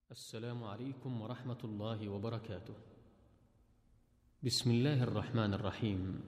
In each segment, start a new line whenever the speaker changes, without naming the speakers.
السلام عليكم ورحمة الله وبركاته. بسم الله الرحمن الرحيم.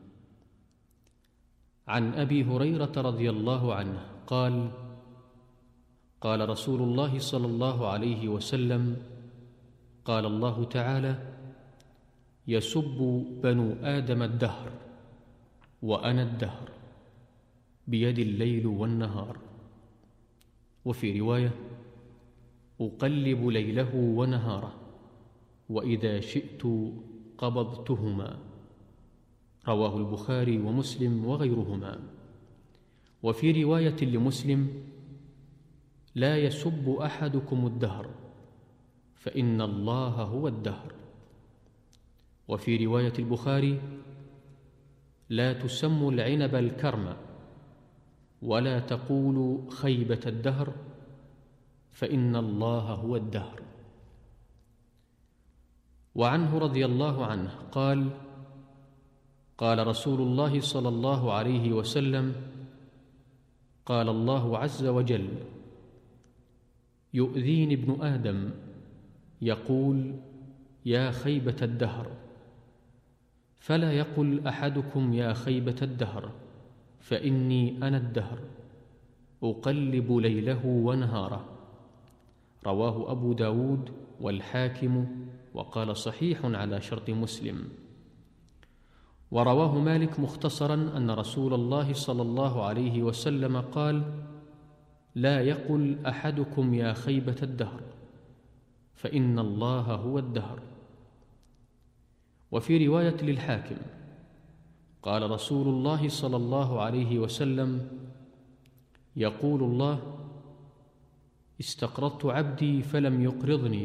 عن أبي هريرة رضي الله عنه قال: قال رسول الله صلى الله عليه وسلم: قال الله تعالى: يسب بنو آدم الدهر وأنا الدهر بيدي الليل والنهار. وفي رواية: أقلب ليله ونهاره وإذا شئت قبضتهما. رواه البخاري ومسلم وغيرهما. وفي رواية لمسلم: لا يسب أحدكم الدهر فإن الله هو الدهر. وفي رواية البخاري: لا تسموا العنب الكرم ولا تقولوا خيبة الدهر فإن الله هو الدهر. وعنه رضي الله عنه قال: قال رسول الله صلى الله عليه وسلم: قال الله عز وجل: يؤذيني ابن آدم يقول يا خيبة الدهر، فلا يقل أحدكم يا خيبة الدهر فإني أنا الدهر أقلب ليله ونهاره. رواه أبو داود والحاكم وقال صحيح على شرط مسلم. ورواه مالك مختصرا أن رسول الله صلى الله عليه وسلم قال: لا يقل أحدكم يا خيبة الدهر فإن الله هو الدهر. وفي رواية للحاكم: قال رسول الله صلى الله عليه وسلم: يقول الله: استقرضت عبدي فلم يقرضني،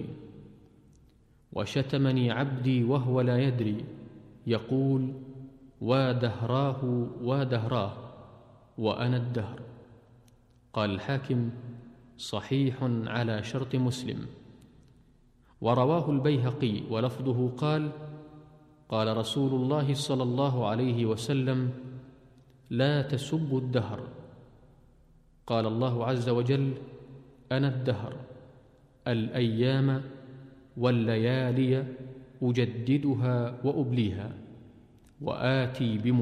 وشتمني عبدي وهو لا يدري، يقول ودهراه ودهراه وأنا الدهر. قال الحاكم: صحيح على شرط مسلم. ورواه البيهقي ولفظه قال: قال رسول الله صلى الله عليه وسلم: لا تسبوا الدهر. قال الله عز وجل: أنا الدهر، الأيام والليالي أجددها وأبليها وآتي